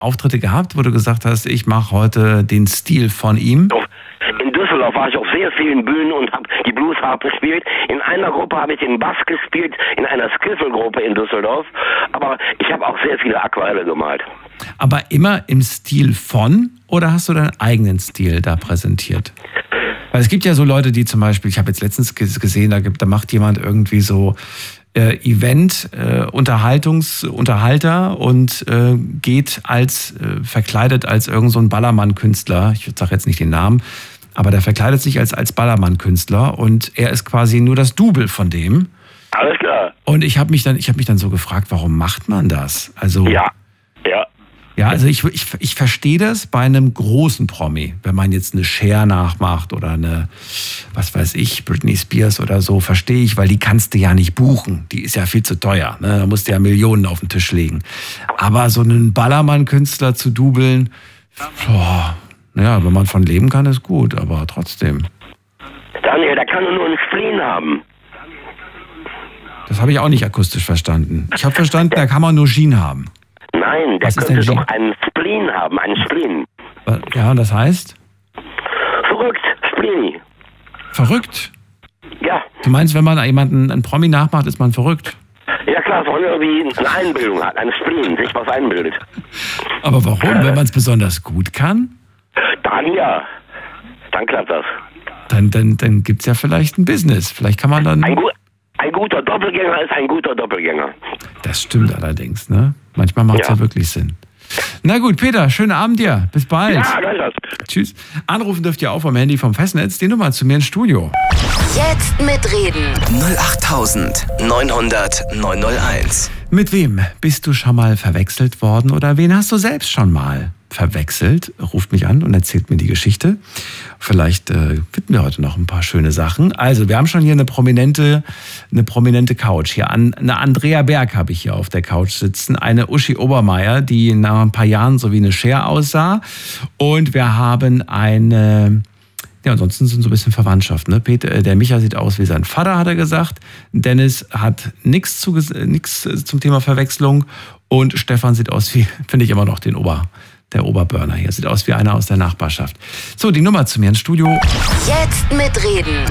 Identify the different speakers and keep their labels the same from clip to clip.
Speaker 1: Auftritte gehabt, wo du gesagt hast, ich mache heute den Stil von ihm?
Speaker 2: In Düsseldorf war ich auf sehr vielen Bühnen und habe die Bluesharp gespielt. In einer Gruppe habe ich den Bass gespielt, in einer Skiffle-Gruppe in Düsseldorf. Aber ich habe auch sehr viele Aquarelle gemalt.
Speaker 1: Aber immer im Stil von, oder hast du deinen eigenen Stil da präsentiert? Weil es gibt ja so Leute, die zum Beispiel, ich habe jetzt letztens gesehen, da macht jemand irgendwie so Unterhalter und geht verkleidet als irgend so ein Ballermann-Künstler. Ich sage jetzt nicht den Namen, aber der verkleidet sich als Ballermann-Künstler und er ist quasi nur das Double von dem.
Speaker 2: Alles klar.
Speaker 1: Und ich habe mich dann so gefragt, warum macht man das? Also ja, also ich verstehe das bei einem großen Promi, wenn man jetzt eine Cher nachmacht oder eine, was weiß ich, Britney Spears oder so, verstehe ich, weil die kannst du ja nicht buchen. Die ist ja viel zu teuer, ne? Da musst du ja Millionen auf den Tisch legen. Aber so einen Ballermann-Künstler zu dubeln, ja, wenn man von leben kann, ist gut, aber trotzdem.
Speaker 2: Daniel, da kann nur einen Spleen haben.
Speaker 1: Das habe ich auch nicht akustisch verstanden. Ich habe verstanden, da kann man nur Schien haben.
Speaker 2: Nein, der könnte doch einen Spleen haben, einen Spleen.
Speaker 1: Ja, und das heißt?
Speaker 2: Verrückt, Spleeni.
Speaker 1: Verrückt?
Speaker 2: Ja.
Speaker 1: Du meinst, wenn man jemanden einen Promi nachmacht, ist man verrückt?
Speaker 2: Ja klar, wenn man irgendwie eine Einbildung hat, einen Spleen, sich was einbildet.
Speaker 1: Aber warum? Wenn man es besonders gut kann?
Speaker 2: Dann ja. Dann klappt das.
Speaker 1: Dann gibt es ja vielleicht ein Business. Vielleicht kann man dann...
Speaker 2: Ein guter Doppelgänger ist ein guter Doppelgänger.
Speaker 1: Das stimmt allerdings, ne? Manchmal macht es ja wirklich Sinn. Na gut, Peter, schönen Abend dir. Bis bald.
Speaker 2: Ja, gleich.
Speaker 1: Tschüss. Anrufen dürft ihr auch vom Handy vom Festnetz. Die Nummer zu mir ins Studio.
Speaker 3: Jetzt mitreden.
Speaker 4: 08900 901.
Speaker 1: Mit wem bist du schon mal verwechselt worden oder wen hast du selbst schon mal verwechselt? Ruft mich an und erzählt mir die Geschichte. Vielleicht finden wir heute noch ein paar schöne Sachen. Also, wir haben schon hier eine prominente Couch. Hier eine Andrea Berg habe ich hier auf der Couch sitzen. Eine Uschi Obermeier, die nach ein paar Jahren so wie eine Cher aussah. Und wir haben eine... Ja, ansonsten sind so ein bisschen Verwandtschaft. Ne? Der Micha sieht aus wie sein Vater, hat er gesagt. Dennis hat nichts zum Thema Verwechslung. Und Stefan sieht aus wie, finde ich immer noch, der Oberburner hier. Sieht aus wie einer aus der Nachbarschaft. So, die Nummer zu mir ins Studio.
Speaker 3: Jetzt mitreden.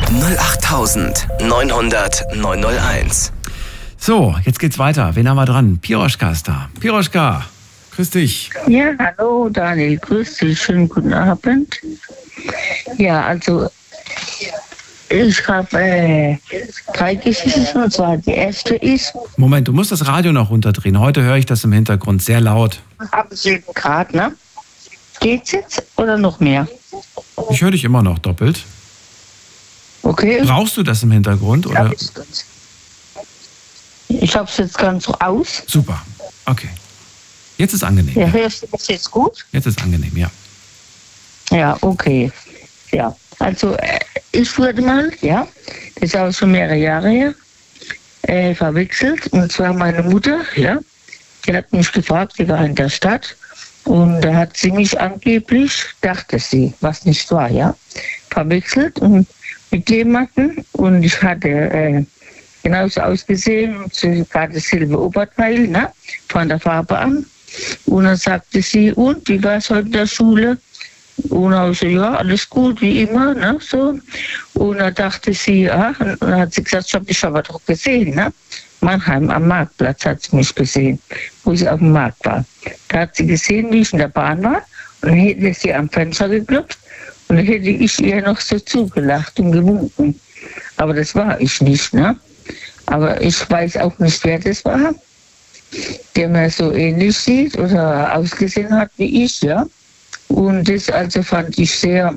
Speaker 4: 08900 901.
Speaker 1: So, jetzt geht's weiter. Wen haben wir dran? Piroschka ist da. Piroschka, grüß dich.
Speaker 5: Ja, hallo Daniel, grüß dich. Schönen guten Abend. Ja, also ich habe 3 Geschichten, und zwar die erste ist...
Speaker 1: Moment, du musst das Radio noch runterdrehen. Heute höre ich das im Hintergrund sehr laut.
Speaker 5: Ab 7 Grad, ne? Geht's jetzt oder noch mehr?
Speaker 1: Ich höre dich immer noch doppelt.
Speaker 5: Okay.
Speaker 1: Brauchst du das im Hintergrund? Oder?
Speaker 5: Ich habe es jetzt ganz so aus.
Speaker 1: Super, okay. Jetzt ist angenehm.
Speaker 5: Ja, hörst du das jetzt gut?
Speaker 1: Jetzt ist angenehm, ja.
Speaker 5: Ja, okay. Ja, also ich wurde mal, ja, das ist auch schon mehrere Jahre her, verwechselt. Und zwar meine Mutter, ja, die hat mich gefragt, sie war in der Stadt. Und da hat sie mich angeblich, dachte sie, was nicht war, ja, verwechselt und mit jemandem. Und ich hatte genauso ausgesehen und sie hatte dasselbe Oberteil, ne, von der Farbe an. Und dann sagte sie, und wie war es heute in der Schule? Und also, ja, alles gut, wie immer, ne, so. Und dann dachte sie, und dann hat sie gesagt, ich habe dich aber doch gesehen, ne. Mannheim am Marktplatz hat sie mich gesehen, wo sie auf dem Markt war. Da hat sie gesehen, wie ich in der Bahn war, und dann hätte sie am Fenster geklopft und dann hätte ich ihr noch so zugelacht und gewunken. Aber das war ich nicht, ne. Aber ich weiß auch nicht, wer das war, der mir so ähnlich sieht oder ausgesehen hat wie ich, ja. Und das also fand ich sehr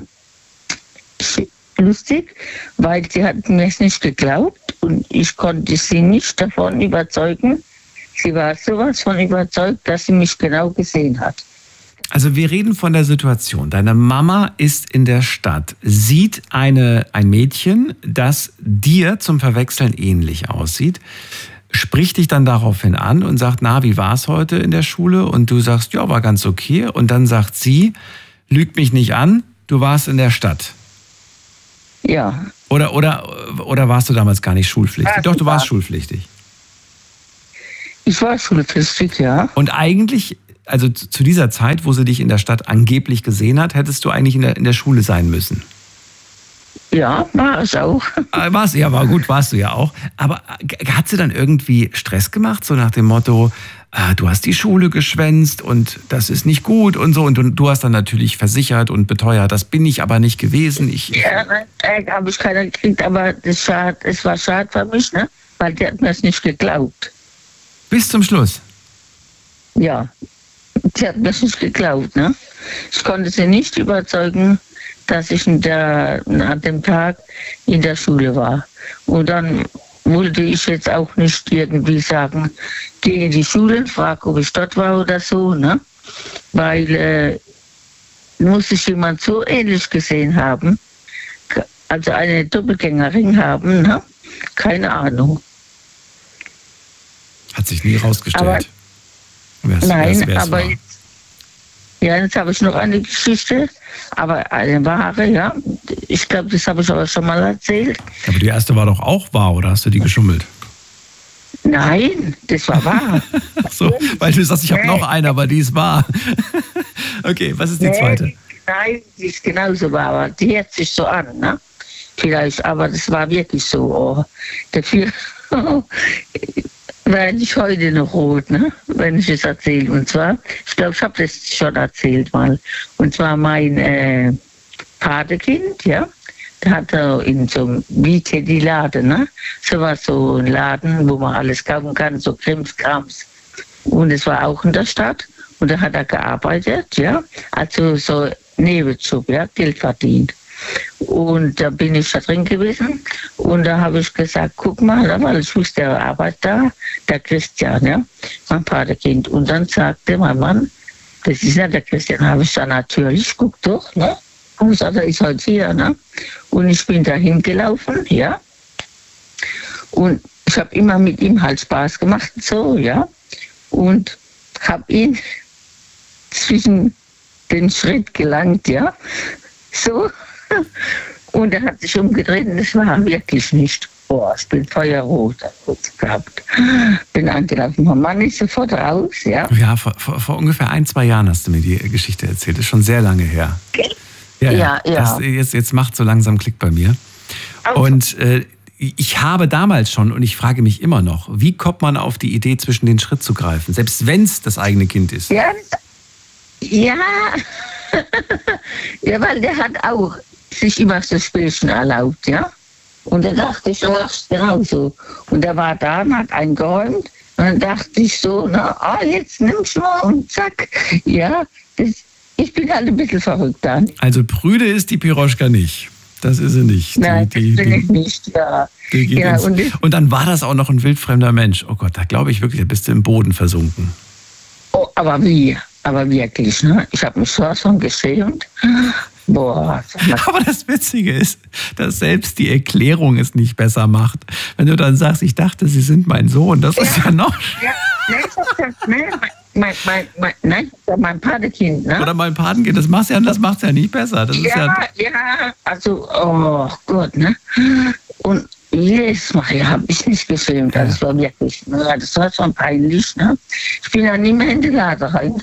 Speaker 5: lustig, weil sie hat mir es nicht geglaubt und ich konnte sie nicht davon überzeugen. Sie war sowas von überzeugt, dass sie mich genau gesehen hat.
Speaker 1: Also wir reden von der Situation. Deine Mama ist in der Stadt, sieht ein Mädchen, das dir zum Verwechseln ähnlich aussieht, spricht dich dann daraufhin an und sagt, na, wie war es heute in der Schule? Und du sagst, ja, war ganz okay. Und dann sagt sie, lüg mich nicht an, du warst in der Stadt.
Speaker 5: Ja.
Speaker 1: Oder warst du damals gar nicht schulpflichtig? Doch, du warst schulpflichtig.
Speaker 5: Ich war schulpflichtig, ja.
Speaker 1: Und eigentlich also zu dieser Zeit, wo sie dich in der Stadt angeblich gesehen hat, hättest du eigentlich in der Schule sein müssen.
Speaker 5: Ja, war es auch.
Speaker 1: Warst du ja auch. Aber hat sie dann irgendwie Stress gemacht, so nach dem Motto, du hast die Schule geschwänzt und das ist nicht gut und so. Und du hast dann natürlich versichert und beteuert, das bin ich aber nicht gewesen.
Speaker 5: Ja, habe ich keiner gekriegt, aber es war schade für mich, ne? Weil die hat mir es nicht geglaubt.
Speaker 1: Bis zum Schluss?
Speaker 5: Ja, die hat mir es nicht geglaubt, ne? Ich konnte sie nicht überzeugen, dass ich an dem Tag in der Schule war. Und dann wollte ich jetzt auch nicht irgendwie sagen, gehe in die Schule, frage, ob ich dort war oder so, ne? Weil muss ich jemand so ähnlich gesehen haben, also eine Doppelgängerin haben, ne? Keine Ahnung.
Speaker 1: Hat sich nie rausgestellt.
Speaker 5: Aber jetzt habe ich noch eine Geschichte, aber eine wahre, ja. Ich glaube, das habe ich aber schon mal erzählt.
Speaker 1: Aber die erste war doch auch wahr, oder hast du die geschummelt?
Speaker 5: Nein, das war wahr.
Speaker 1: Ach so, weil du sagst, ich habe noch eine, aber die ist wahr. Okay, was ist die zweite?
Speaker 5: Nein, die ist genauso wahr, aber die hört sich so an, ne? Vielleicht, aber das war wirklich so. Oh, dafür werde ich heute noch rot, ne? Wenn ich es erzähle. Und zwar, ich glaube, ich habe das schon erzählt mal. Und zwar mein Patekind, ja, der hatte in so einem wie Teddy-Laden, ne? So war so ein Laden, wo man alles kaufen kann, so Krimskrams. Und es war auch in der Stadt. Und da hat er gearbeitet, ja. Also so Nebenjob, ja, Geld verdient. Und da bin ich da drin gewesen und da habe ich gesagt, guck mal, weil ich wusste, der arbeitet da, der Christian, ja, mein Patekind. Und dann sagte mein Mann, das ist nicht der Christian, habe ich dann natürlich, guck doch, ne? Und ich sagte, er ist heute hier, ne? Und ich bin da hingelaufen, ja. Und ich habe immer mit ihm halt Spaß gemacht, so, ja. Und habe ihn zwischen den Schritt gelangt, ja. So. Und er hat sich umgedreht und das war wirklich nicht. Boah, ich bin feuerrot kurz gehabt. Bin angelaufen. Mein Mann ist sofort raus, ja.
Speaker 1: Ja, vor ungefähr 1-2 Jahren hast du mir die Geschichte erzählt. Das ist schon sehr lange her. Ja. Jetzt macht so langsam Klick bei mir. Und ich habe damals schon, und ich frage mich immer noch, wie kommt man auf die Idee, zwischen den Schritt zu greifen, selbst wenn es das eigene Kind ist?
Speaker 5: Ja. Ja, weil der hat auch sich immer so Spielchen erlaubt, ja. Und da dachte ich, du machst genauso. Und er war da und hat eingeräumt. Und dann dachte ich so, jetzt nimm's mal und zack. Ja, ich bin halt ein bisschen verrückt dann.
Speaker 1: Also prüde ist die Piroschka nicht. Das ist sie nicht.
Speaker 5: Nein, das bin ich nicht, ja.
Speaker 1: Und dann war das auch noch ein wildfremder Mensch. Oh Gott, da glaube ich wirklich, da bist du im Boden versunken.
Speaker 5: Oh, aber wie? Aber wirklich, ne? Ich habe mich so schon geschämt. Boah.
Speaker 1: Aber das Witzige ist, dass selbst die Erklärung es nicht besser macht. Wenn du dann sagst, ich dachte, Sie sind mein Sohn, das ist ja noch... Mein
Speaker 5: Patenkind, ne?
Speaker 1: Oder mein Patenkind, das macht's ja nicht besser. Das ist
Speaker 5: also, oh Gott, ne? Und jedes Mal habe ich nicht geschämt. Das war wirklich, das war schon peinlich, ne? Ich bin ja nie mehr in den Laden rein.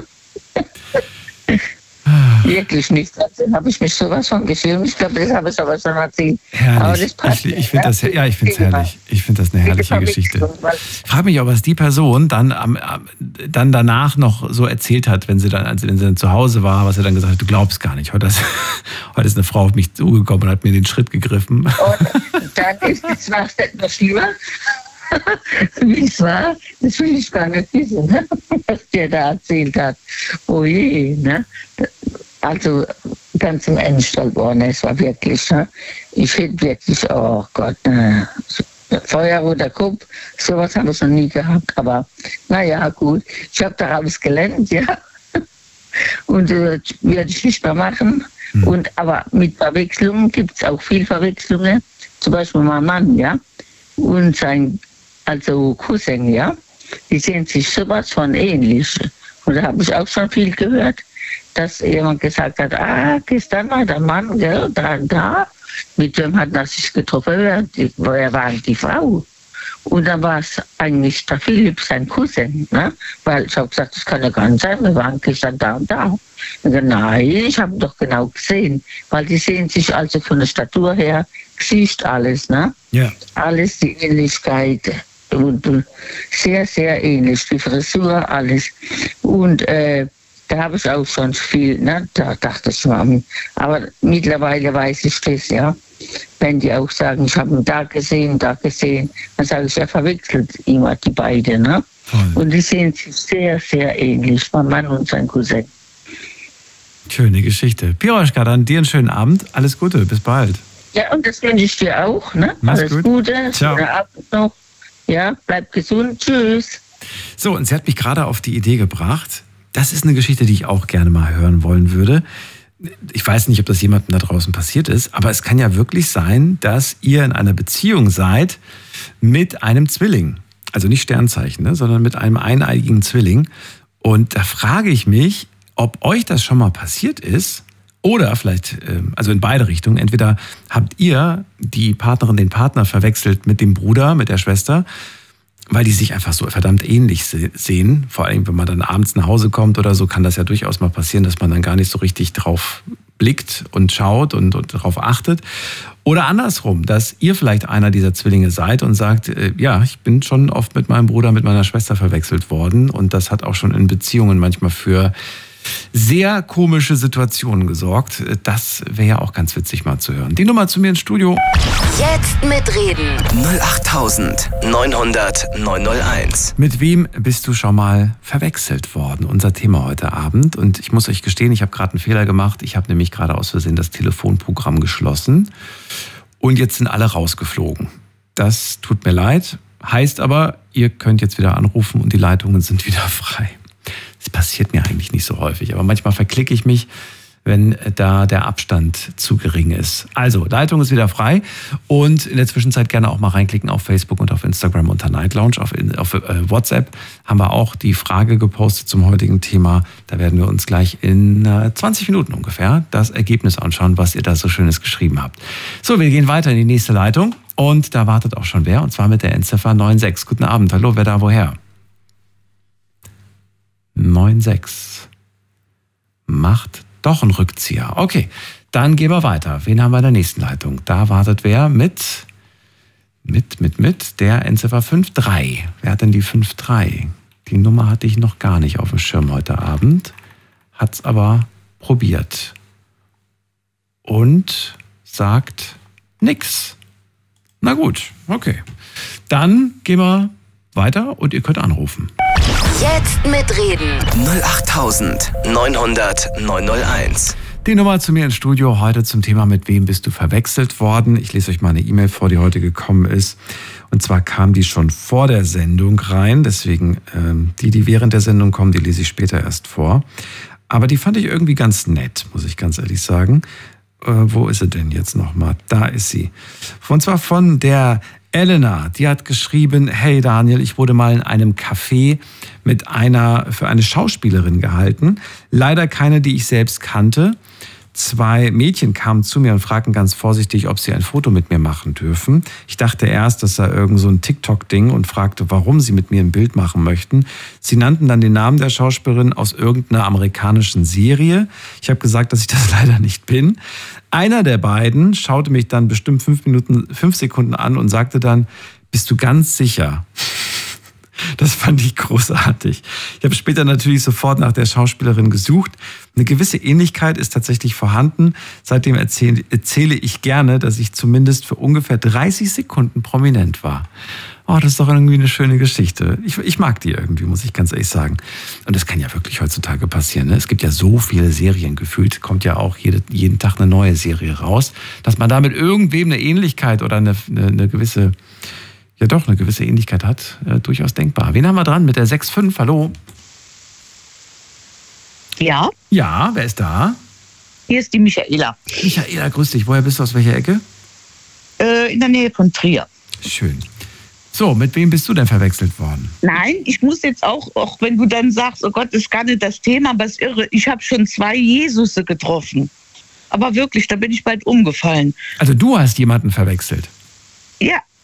Speaker 5: Wirklich nicht. Also habe ich mich sowas von geschämt. Ich glaube, das habe ich aber schon erzählt.
Speaker 1: Herrlich. Ich finde das herrlich. Ich finde das eine herrliche Geschichte. Ich frage mich auch, was die Person dann danach noch so erzählt hat, wenn sie dann zu Hause war, was sie dann gesagt hat, du glaubst gar nicht. Heute ist eine Frau auf mich zugekommen und hat mir den Schritt gegriffen.
Speaker 5: Und dann ist es was etwas schlimmer. Wie es war, das will ich gar nicht wissen, ne? Was der da erzählt hat. Oh je, ne? Also ganz im Ende geworden, es war wirklich, ne? Ich hätte wirklich, oh Gott, ne? Feuerroter Kopf, sowas habe ich noch nie gehabt, aber naja, gut. Ich habe daraus gelernt, ja. Und werde ich nicht mehr machen. Aber mit Verwechslungen gibt es auch viel Verwechslungen. Zum Beispiel mein Mann, ja. Und sein Cousin, ja, die sehen sich sowas von ähnlich. Und da habe ich auch schon viel gehört, dass jemand gesagt hat, gestern war der Mann, gell, da, mit dem hat er sich getroffen, woher war die Frau? Und dann war es eigentlich der Philipp, sein Cousin, ne? Weil ich habe gesagt, das kann ja gar nicht sein, wir waren gestern da und da. Und dann, nein, ich habe ihn doch genau gesehen, weil die sehen sich also von der Statur her, Gesicht, alles, ne?
Speaker 1: Ja.
Speaker 5: Alles die Ähnlichkeit. Und sehr, sehr ähnlich, die Frisur, alles. Und da habe ich auch schon viel, ne? Da dachte ich mal, aber mittlerweile weiß ich das, ja. Wenn die auch sagen, ich habe ihn da gesehen, dann sage ich, er verwechselt immer die beiden, ne?
Speaker 1: Toll.
Speaker 5: Und die sehen sich sehr, sehr ähnlich, mein Mann und sein Cousin.
Speaker 1: Schöne Geschichte. Piroschka, dann dir einen schönen Abend. Alles Gute, bis bald.
Speaker 5: Ja, und das wünsche ich dir auch, ne?
Speaker 1: Mach's
Speaker 5: Alles
Speaker 1: gut.
Speaker 5: Gute,
Speaker 1: Ciao.
Speaker 5: schönen Abend noch. Ja, bleib gesund, tschüss.
Speaker 1: So, und sie hat mich gerade auf die Idee gebracht. Das ist eine Geschichte, die ich auch gerne mal hören wollen würde. Ich weiß nicht, ob das jemandem da draußen passiert ist, aber es kann ja wirklich sein, dass ihr in einer Beziehung seid mit einem Zwilling. Also nicht Sternzeichen, ne, sondern mit einem eineiigen Zwilling. Und da frage ich mich, ob euch das schon mal passiert ist oder vielleicht, also in beide Richtungen. Entweder habt ihr die Partnerin, den Partner verwechselt mit dem Bruder, mit der Schwester, weil die sich einfach so verdammt ähnlich sehen. Vor allem, wenn man dann abends nach Hause kommt oder so, kann das ja durchaus mal passieren, dass man dann gar nicht so richtig drauf blickt und schaut und darauf achtet. Oder andersrum, dass ihr vielleicht einer dieser Zwillinge seid und sagt, ja, ich bin schon oft mit meinem Bruder, mit meiner Schwester verwechselt worden. Und das hat auch schon in Beziehungen manchmal für sehr komische Situationen gesorgt. Das wäre ja auch ganz witzig mal zu hören. Die Nummer zu mir ins Studio.
Speaker 3: Jetzt mitreden.
Speaker 4: 08900 901.
Speaker 1: Mit wem bist du schon mal verwechselt worden? Unser Thema heute Abend. Und ich muss euch gestehen, ich habe gerade einen Fehler gemacht. Ich habe nämlich gerade aus Versehen das Telefonprogramm geschlossen. Und jetzt sind alle rausgeflogen. Das tut mir leid. Heißt aber, ihr könnt jetzt wieder anrufen und die Leitungen sind wieder frei. Das passiert mir eigentlich nicht so häufig, aber manchmal verklicke ich mich, wenn da der Abstand zu gering ist. Also, Leitung ist wieder frei und in der Zwischenzeit gerne auch mal reinklicken auf Facebook und auf Instagram unter Night Lounge. Auf WhatsApp haben wir auch die Frage gepostet zum heutigen Thema. Da werden wir uns gleich in 20 Minuten ungefähr das Ergebnis anschauen, was ihr da so Schönes geschrieben habt. So, wir gehen weiter in die nächste Leitung und da wartet auch schon wer und zwar mit der Endziffer 96. Guten Abend, hallo, wer da woher? 96. Macht doch einen Rückzieher. Okay, dann gehen wir weiter. Wen haben wir in der nächsten Leitung? Da wartet wer mit der Endziffer 53. Wer hat denn die 53? Die Nummer hatte ich noch gar nicht auf dem Schirm heute Abend. Hat's aber probiert. Und sagt nix. Na gut, okay. Dann gehen wir weiter und ihr könnt anrufen.
Speaker 3: Jetzt mitreden.
Speaker 4: 08900 901.
Speaker 1: Die Nummer zu mir ins Studio heute zum Thema, mit wem bist du verwechselt worden? Ich lese euch mal eine E-Mail vor, die heute gekommen ist. Und zwar kam die schon vor der Sendung rein. Deswegen, die während der Sendung kommen, die lese ich später erst vor. Aber die fand ich irgendwie ganz nett, muss ich ganz ehrlich sagen. Wo ist sie denn jetzt nochmal? Da ist sie. Und zwar von der Elena, die hat geschrieben, hey Daniel, ich wurde mal in einem Café für eine Schauspielerin gehalten. Leider keine, die ich selbst kannte. 2 Mädchen kamen zu mir und fragten ganz vorsichtig, ob sie ein Foto mit mir machen dürfen. Ich dachte erst, das sei irgend so ein TikTok-Ding und fragte, warum sie mit mir ein Bild machen möchten. Sie nannten dann den Namen der Schauspielerin aus irgendeiner amerikanischen Serie. Ich habe gesagt, dass ich das leider nicht bin. Einer der beiden schaute mich dann bestimmt 5 Sekunden an und sagte dann, bist du ganz sicher? Das fand ich großartig. Ich habe später natürlich sofort nach der Schauspielerin gesucht. Eine gewisse Ähnlichkeit ist tatsächlich vorhanden. Seitdem erzähle ich gerne, dass ich zumindest für ungefähr 30 Sekunden prominent war. Oh, das ist doch irgendwie eine schöne Geschichte. Ich mag die irgendwie, muss ich ganz ehrlich sagen. Und das kann ja wirklich heutzutage passieren. Ne? Es gibt ja so viele Serien, gefühlt kommt ja auch jeden Tag eine neue Serie raus, dass man da mit irgendwem eine Ähnlichkeit oder eine gewisse... Ja doch, eine gewisse Ähnlichkeit hat, durchaus denkbar. Wen haben wir dran mit der 6.5? Hallo?
Speaker 6: Ja?
Speaker 1: Ja, wer ist da?
Speaker 6: Hier ist die Michaela.
Speaker 1: Michaela, grüß dich. Woher bist du, aus welcher Ecke?
Speaker 6: In der Nähe von Trier.
Speaker 1: Schön. So, mit wem bist du denn verwechselt worden?
Speaker 6: Nein, ich muss jetzt auch wenn du dann sagst, oh Gott, das ist gar nicht das Thema, aber es ist irre. Ich habe schon 2 Jesusse getroffen. Aber wirklich, da bin ich bald umgefallen.
Speaker 1: Also du hast jemanden verwechselt?
Speaker 6: Ja.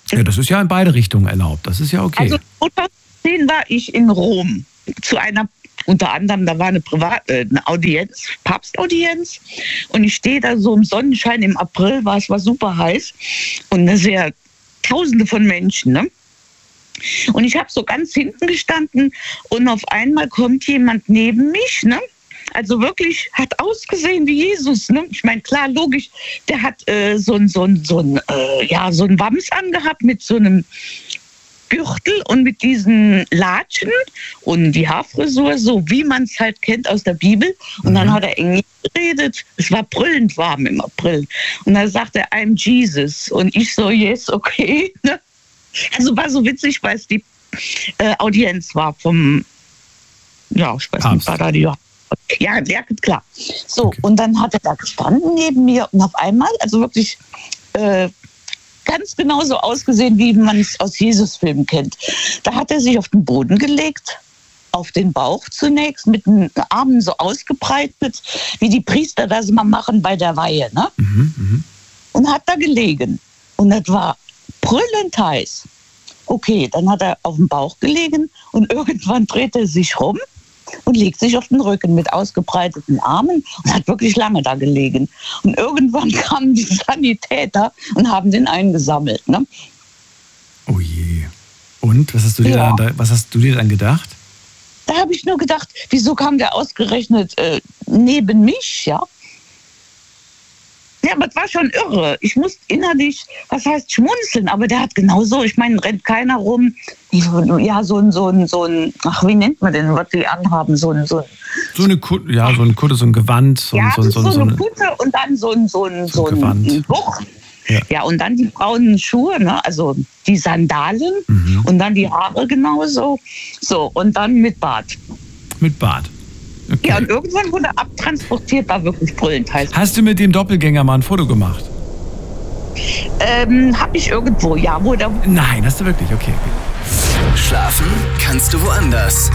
Speaker 1: Ja, das ist ja in beide Richtungen erlaubt. Das ist ja okay.
Speaker 6: Also 2010 war ich in Rom zu einer, unter anderem, da war eine Audienz, Papstaudienz. Und ich stehe da so im Sonnenschein im April, es war super heiß. Und da sehr Tausende von Menschen, ne? Und ich habe so ganz hinten gestanden und auf einmal kommt jemand neben mich, ne? Also wirklich hat ausgesehen wie Jesus, ne? Ich meine, klar, logisch, der hat so ein Wams angehabt mit so einem Gürtel und mit diesen Latschen und die Haarfrisur, so wie man es halt kennt aus der Bibel. Und dann hat er Englisch geredet. Es war brüllend warm im April. Und dann sagt er, I'm Jesus. Und ich so, yes, okay. Ne? Also war so witzig, weil es die Audienz war vom, ja, ich weiß nicht, war da die, ja, klar. So, okay. Und dann hat er da gestanden neben mir und auf einmal, also wirklich ganz genauso ausgesehen, wie man es aus Jesus-Filmen kennt. Da hat er sich auf den Boden gelegt, auf den Bauch zunächst, mit den Armen so ausgebreitet, wie die Priester das mal machen bei der Weihe, ne? Und hat da gelegen. Und das war brüllend heiß. Okay, dann hat er auf dem Bauch gelegen und irgendwann dreht er sich rum und legt sich auf den Rücken mit ausgebreiteten Armen und hat wirklich lange da gelegen. Und irgendwann kamen die Sanitäter und haben den eingesammelt. Ne?
Speaker 1: Oh je. Und? Was hast du dir dann gedacht?
Speaker 6: Da habe ich nur gedacht, wieso kam der ausgerechnet neben mich, ja? Ja, aber es war schon irre. Ich musste innerlich, was heißt schmunzeln, aber der hat genauso, ich meine, rennt keiner rum. Ja, so ein, ach, wie nennt man denn, was die anhaben? So eine
Speaker 1: Kutte, ja, so eine Kutte, so ein Gewand. So eine
Speaker 6: Kutte und dann so ein Buch. Ja, und dann die braunen Schuhe, ne? Also die Sandalen und dann die Haare genauso. So, und dann mit Bart.
Speaker 1: Mit Bart. Okay.
Speaker 6: Ja, und irgendwann wurde abtransportiert, war wirklich brüllend heiß.
Speaker 1: Hast du mit dem Doppelgänger mal ein Foto gemacht?
Speaker 6: Hab ich irgendwo, ja.
Speaker 1: Nein, hast du wirklich? Okay.
Speaker 4: Schlafen kannst du woanders.